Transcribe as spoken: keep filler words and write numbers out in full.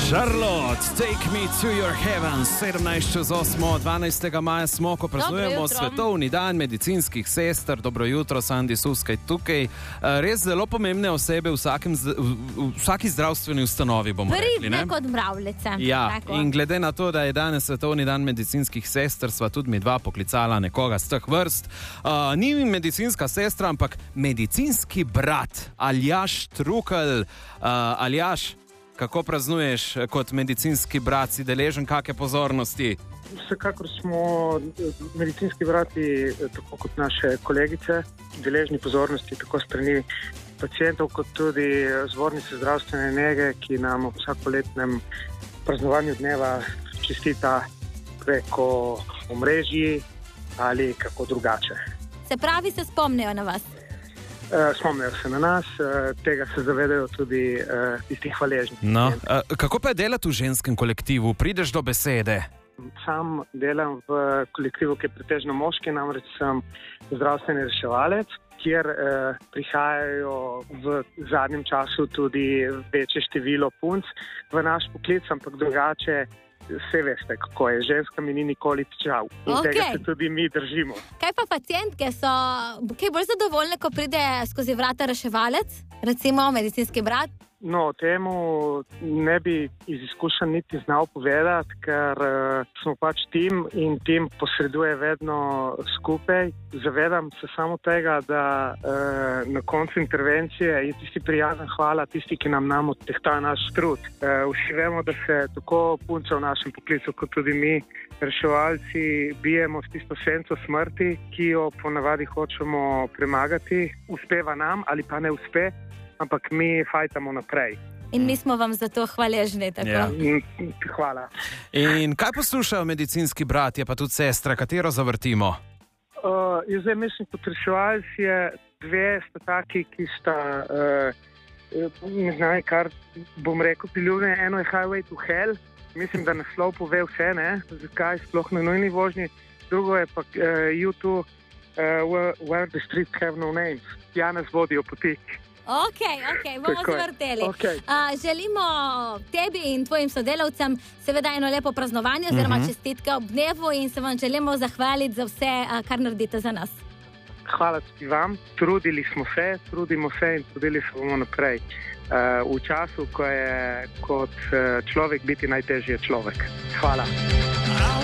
Charlotte, take me to your heaven. sedemnajst čez osmo, dvanajstega maja smo, ko praznujemo Svetovni dan medicinskih sester. Dobro jutro, Sandi Suskaj tukaj. Res zelo pomembne osebe v, vsakem, v vsaki zdravstveni ustanovi, bomo rekli. Pridne kot mravljice. Ja, tako. In glede na to, da je danes Svetovni dan medicinskih sester, sva tudi mi dva poklicala nekoga z teh vrst. Uh, ni medicinska sestra, ampak medicinski brat, Aljaž Trukelj. Uh, Aljaž, kako praznuješ kot medicinski brat, si deležen kakšne pozornosti? Vsekakor smo medicinski brati, tako kot naše kolegice, deležni pozornosti tako strani pacientov, kot tudi zbornice zdravstvene nege, ki nam v vsakoletnem praznovanju dneva čestita preko omrežij ali kako drugače. Se pravi, se spomnijo na vas? Uh, spomnijo se na nas, uh, tega se zavedajo tudi uh, tisti hvaležni. No, uh, kako pa je delati v ženskem kolektivu? Prideš do besede? Sam delam v kolektivu, ki je pretežno moški, namreč sem zdravstveni reševalec, kjer eh, prihajajo v zadnjem času tudi večje število punc v naš poklic, ampak drugače vse veste, kako je. Ženska mi ni nikoli tičal. In Okay. tega se tudi mi držimo. Kaj pa pacientke so kaj bolj zadovoljne, ko pride skozi vrata reševalec, recimo medicinski brat? No, temu ne bi iz izkušenj niti znal povedati, ker uh, smo pač tim in tim posreduje vedno skupaj. Zavedam se samo tega, da uh, na koncu intervencije je tisti prijazen hvala tisti, ki nam nam odtehta naš trud. Uh, vsi vemo, da se tako punce v našem poklicu, kot tudi mi, reševalci, bijemo s tisto senco smrti, ki jo ponavadi hočemo premagati. Uspeva nam ali pa ne uspe, ampak mi fajtamo naprej. In mi smo vam za to hvaležni. Tako? Ja. Hvala. In kaj poslušajo medicinski bratje, pa tudi sestra, katero zavrtimo? Uh, jaz zdaj mislim, kot reševalc je dve sta taki, ki sta, uh, ne znam, kar bom rekel, priljubljene. Eno je Highway to Hell, mislim, da naslov pove vse, ne, zakaj sploh na nujni vožnji. Drugo je pa uh, You Too, uh, where, where the streets have no names. Tja nas vodijo poti. Ok, ok, bomo Tako je. zvrteli. Okay. Uh, želimo tebi in tvojim sodelavcem seveda eno lepo praznovanje oziroma Mhm. čestitke ob dnevu in se vam želimo zahvaliti za vse, uh, kar naredite za nas. Hvala tudi vam. Trudili smo se, trudimo se in trudili se bomo naprej. Uh, v času, ko je kot uh, človek biti najtežji človek. Hvala.